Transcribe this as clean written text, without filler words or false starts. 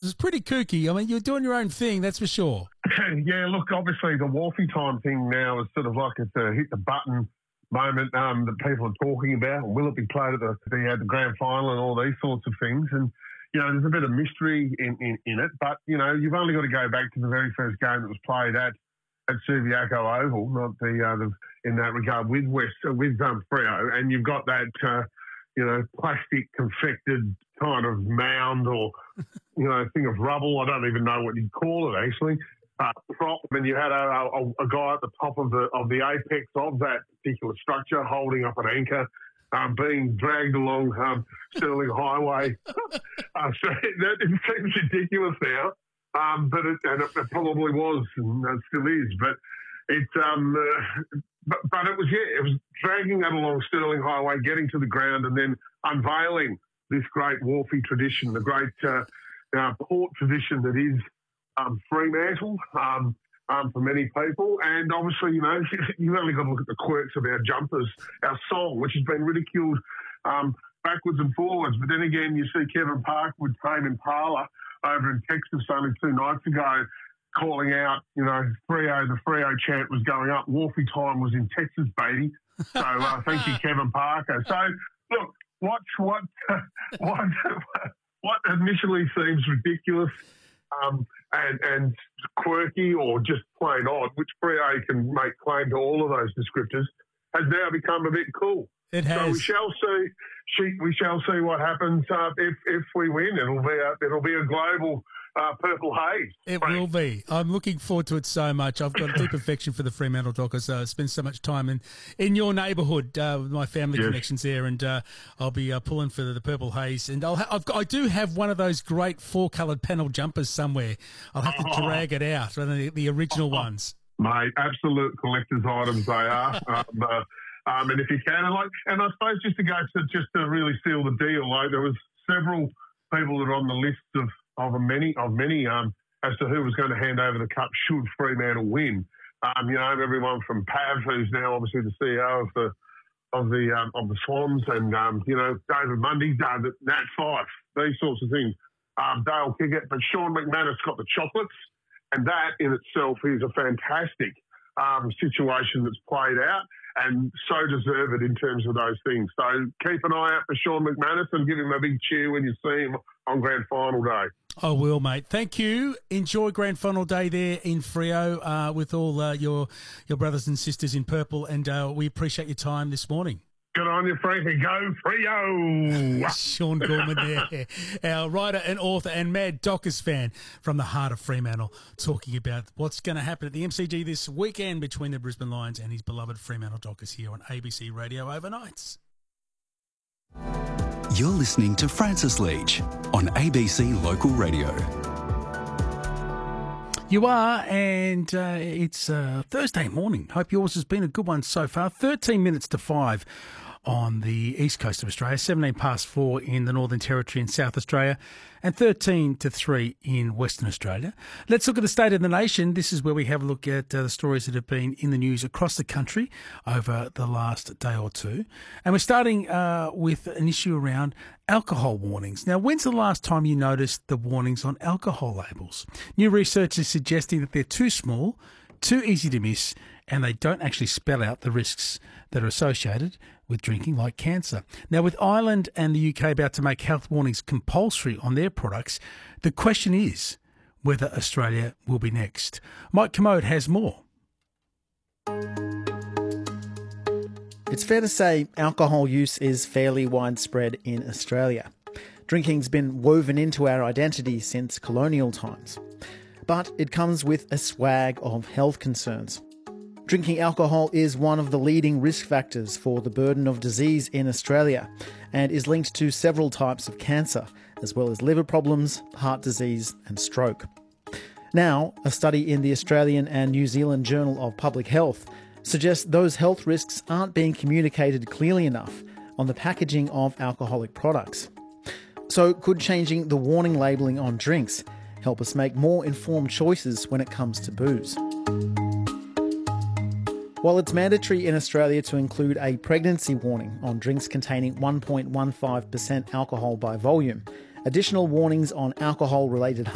was pretty kooky. I mean, you're doing your own thing, that's for sure. Yeah, look, obviously the Wolfie time thing now is sort of like it's a hit the button moment that people are talking about. Will it be played at the grand final and all these sorts of things? And, there's a bit of mystery in it. But, you've only got to go back to the very first game that was played at Subiaco Oval, not the in that regard with Freo, and you've got that plastic confected kind of mound or thing of rubble. I don't even know what you'd call it actually. Prop, and you had a guy at the top of the apex of that particular structure holding up an anchor, being dragged along Stirling Highway. So it seems ridiculous now. But it probably was, and it still is. But but it was dragging that along Stirling Highway, getting to the ground, and then unveiling this great Wharfie tradition, the great port tradition that is Fremantle for many people. And obviously, you've only got to look at the quirks of our jumpers, our song, which has been ridiculed backwards and forwards. But then again, you see Kevin Park with Tame Impala over in Texas only 2 nights ago, calling out, Freo, the Freo chant was going up. Wharfie time was in Texas, baby. So thank you, Kevin Parker. So look, what initially seems ridiculous and quirky or just plain odd, which Freo can make claim to all of those descriptors, has now become a bit cool. It has. So we shall see. We shall see what happens if we win. It'll be a global purple haze. It will be. I'm looking forward to it so much. I've got a deep affection for the Fremantle Dockers. I spend so much time in your neighbourhood with my family connections there, and I'll be pulling for the purple haze. And I do have one of those great 4-coloured panel jumpers somewhere. I'll have to drag it out, the original ones. Mate, absolute collector's items they are. And if you can, and I suppose just to really seal the deal, there was several people that are on the list of many as to who was going to hand over the cup should Fremantle win. Everyone from Pav, who's now obviously the CEO of the Swans, and David Mundy, Nat Fyfe, these sorts of things. Dale Kiggett, but Sean McManus got the chocolates, and that in itself is a fantastic situation that's played out, and so deserved in terms of those things. So keep an eye out for Sean McManus and give him a big cheer when you see him on Grand Final Day. I will, mate. Thank you. Enjoy Grand Final Day there in Freo with all your brothers and sisters in purple, and we appreciate your time this morning. Good on you, Frankie. Go Freo! Sean Gorman there, our writer and author and mad Dockers fan from the heart of Fremantle, talking about what's going to happen at the MCG this weekend between the Brisbane Lions and his beloved Fremantle Dockers here on ABC Radio Overnights. You're listening to Francis Leach on ABC Local Radio. You are, and it's Thursday morning. Hope yours has been a good one so far. 13 minutes to 5 on the east coast of Australia, 17 past 4 in the Northern Territory and South Australia, and 13 to 3 in Western Australia. Let's look at the state of the nation. This is where we have a look at the stories that have been in the news across the country over the last day or two. And we're starting with an issue around alcohol warnings. Now, when's the last time you noticed the warnings on alcohol labels? New research is suggesting that they're too small, too easy to miss, and they don't actually spell out the risks that are associated with drinking, like cancer. Now, with Ireland and the UK about to make health warnings compulsory on their products, the question is whether Australia will be next. Mike Commode has more. It's fair to say alcohol use is fairly widespread in Australia. Drinking's been woven into our identity since colonial times. But it comes with a swag of health concerns. Drinking alcohol is one of the leading risk factors for the burden of disease in Australia and is linked to several types of cancer, as well as liver problems, heart disease and stroke. Now, a study in the Australian and New Zealand Journal of Public Health suggests those health risks aren't being communicated clearly enough on the packaging of alcoholic products. So could changing the warning labelling on drinks help us make more informed choices when it comes to booze? While it's mandatory in Australia to include a pregnancy warning on drinks containing 1.15% alcohol by volume, additional warnings on alcohol-related